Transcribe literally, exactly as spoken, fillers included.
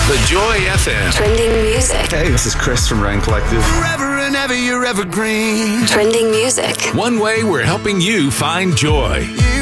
The Joy F M. Trending music. Hey, this is Chris from Rain Collective. Forever and ever, you're evergreen. Trending music. One way we're helping you find joy. You